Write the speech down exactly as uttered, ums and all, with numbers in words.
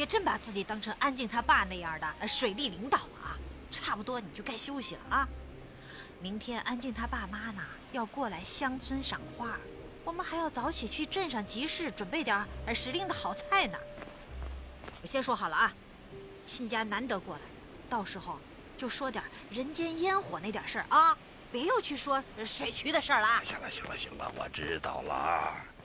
别真把自己当成安静他爸那样的水利领导了啊！差不多你就该休息了啊！明天安静他爸妈呢要过来乡村赏花，我们还要早起去镇上集市准备点时令的好菜呢。我先说好了啊，亲家难得过来，到时候就说点人间烟火那点事儿啊，别又去说水渠的事儿了。 行了行了行了，我知道了。